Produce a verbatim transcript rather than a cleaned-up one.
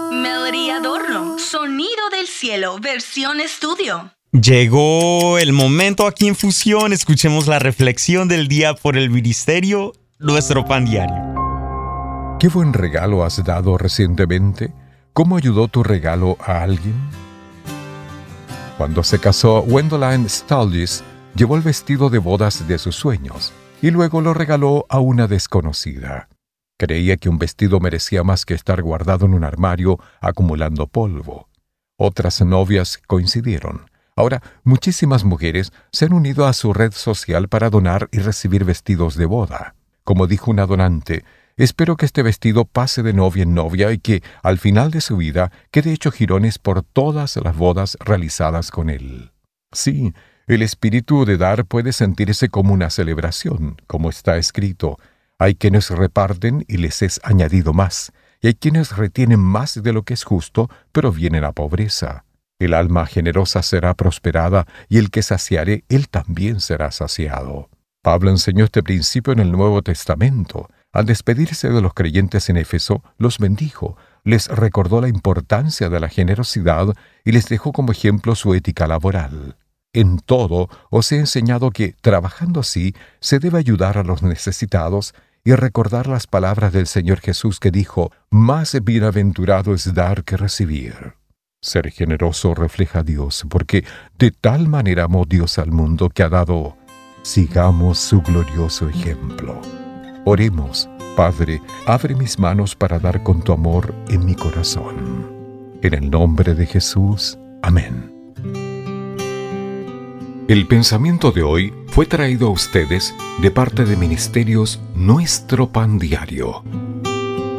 Melody Adorno, Sonido del Cielo, versión estudio. Llegó el momento aquí en Fusión. Escuchemos la reflexión del día por el ministerio, nuestro pan diario. ¿Qué buen regalo has dado recientemente? ¿Cómo ayudó tu regalo a alguien? Cuando se casó, Gwendoline Stalgis llevó el vestido de bodas de sus sueños y luego lo regaló a una desconocida. Creía que un vestido merecía más que estar guardado en un armario acumulando polvo. Otras novias coincidieron. Ahora, muchísimas mujeres se han unido a su red social para donar y recibir vestidos de boda. Como dijo una donante, espero que este vestido pase de novia en novia y que, al final de su vida, quede hecho jirones por todas las bodas realizadas con él. Sí, el espíritu de dar puede sentirse como una celebración, como está escrito. Hay quienes reparten y les es añadido más, y hay quienes retienen más de lo que es justo, pero vienen a pobreza. El alma generosa será prosperada, y el que saciare, él también será saciado. Pablo enseñó este principio en el Nuevo Testamento. Al despedirse de los creyentes en Éfeso, los bendijo, les recordó la importancia de la generosidad y les dejó como ejemplo su ética laboral. En todo os he enseñado que, trabajando así, se debe ayudar a los necesitados y recordar las palabras del Señor Jesús que dijo, «Más bienaventurado es dar que recibir». Ser generoso refleja a Dios, porque de tal manera amó Dios al mundo que ha dado. Sigamos su glorioso ejemplo. Oremos. Padre, abre mis manos para dar con tu amor en mi corazón. En el nombre de Jesús. Amén. El pensamiento de hoy fue traído a ustedes de parte de Ministerios Nuestro Pan Diario.